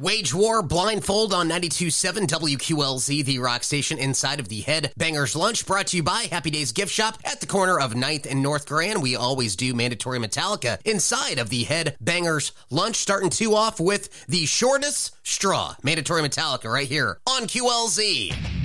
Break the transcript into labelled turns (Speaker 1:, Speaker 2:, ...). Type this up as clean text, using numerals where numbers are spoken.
Speaker 1: Wage War Blindfold on 92.7 WQLZ, the rock station inside of the Head Bangers Lunch, brought to you by Happy Days Gift Shop at the corner of 9th and North Grand. We always do Mandatory Metallica inside of the Head Bangers Lunch, starting two off with the Shortest Straw. Mandatory Metallica right here on QLZ.